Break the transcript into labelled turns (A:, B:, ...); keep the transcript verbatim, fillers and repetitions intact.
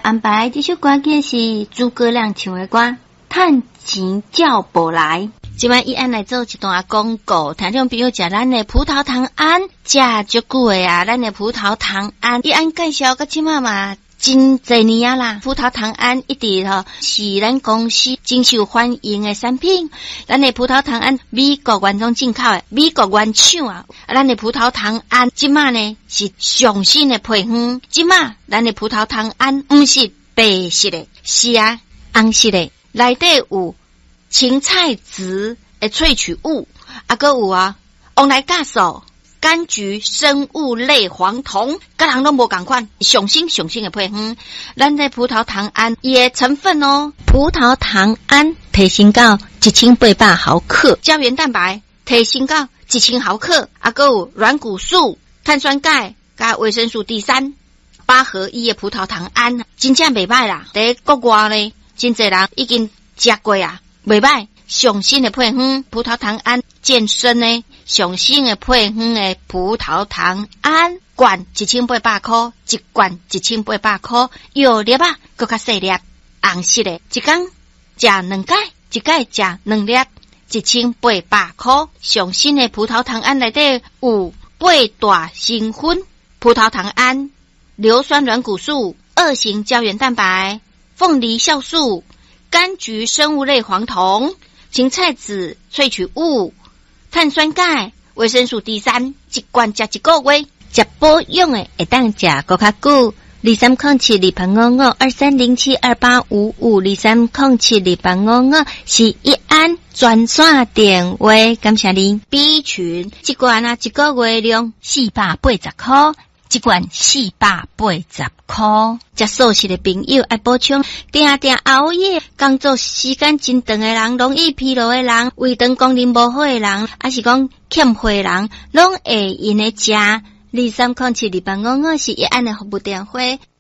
A: 安排这首歌曲是诸葛亮唱的歌，趁钱叫无来。今晚伊安来做一段广告，听众朋友食咱的葡萄糖胺，食足久的啊，咱的葡萄糖胺，伊安介绍个即嘛嘛。真侪年啊啦，葡萄糖胺一直吼是咱公司真受欢迎的产品。咱的葡萄糖胺美国原装进口的，美国原厂啊。咱的葡萄糖胺即马呢是上新的配方，即马咱的葡萄糖胺毋是白色的，是啊红色的，内底有青菜籽的萃取物，啊个有啊往来酵素。柑橘生物类黄酮，各人都无共款，上新上新的配方。咱的葡萄糖胺伊的成分哦，葡萄糖胺提升到一千八百毫克，胶原蛋白提升到一千毫克，啊个有软骨素、碳酸钙加维生素 D 三，八合一的葡萄糖胺，真正袂歹啦。在国外呢，真侪人已经食过啊，袂歹。上新的配方葡萄糖胺健身呢。上新的配方的葡萄糖胺罐一千八百块，一罐一千八百块，药粒啊，搁较细粒，红色的，一天食两解，一解食两粒，一千八百块。上新的葡萄糖胺内底有八大成分：葡萄糖胺、硫酸软骨素、二型胶原蛋白、凤梨酵素、柑橘生物类黄酮、芹菜籽萃取物。碳酸钙、维生素 D 三，一罐食一个月，食保养的会当食搁较久。二三零七二八五五二三零七二八五五二三零七二八五五是一安专线电话，感谢您。B 群一罐啊，一个月量四百八十块。一罐四百八十块，食素食的朋友爱补充，定定熬夜、工作时间真长的人、容易疲劳的人、胃肠功能无好的人，还是讲欠血的人，拢会用来食。二三零七二八五五是一安的服务电话。